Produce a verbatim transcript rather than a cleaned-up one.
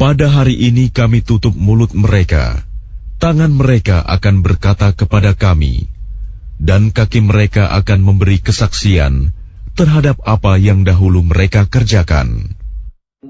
Pada hari ini kami tutup mulut mereka, tangan mereka akan berkata kepada kami, dan kaki mereka akan memberi kesaksian terhadap apa yang dahulu mereka kerjakan.